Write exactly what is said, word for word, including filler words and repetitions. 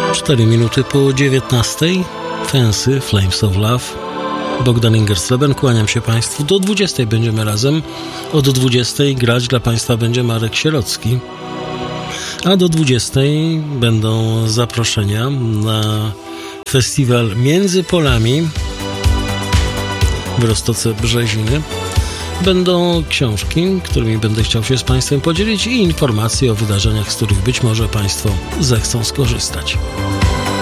cztery minuty po dziewiętnastej. Fancy, Flames of Love. Bogdan Ingersleben, kłaniam się Państwu. Do dwudziestej będziemy razem. Od dwudziestej grać dla Państwa będzie Marek Sierocki. A do dwudziestej będą zaproszenia na festiwal Między Polami w Roztoce Brzeziny. Będą książki, którymi będę chciał się z Państwem podzielić, i informacje o wydarzeniach, z których być może Państwo zechcą skorzystać.